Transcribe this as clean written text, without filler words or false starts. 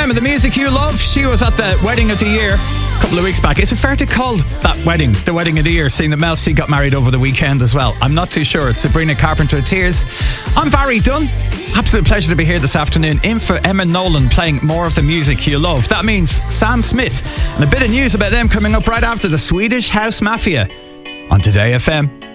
FM and the music you love. She was at the wedding of the year a couple of weeks back. Is it fair to call that wedding the wedding of the year, seeing that Mel C got married over the weekend as well? I'm not too sure. It's Sabrina Carpenter, Tears. I'm Barry Dunn. Absolute pleasure to be here this afternoon, in for Emma Nolan, playing more of the music you love. That means Sam Smith, and a bit of news about them coming up right after the Swedish House Mafia on Today FM.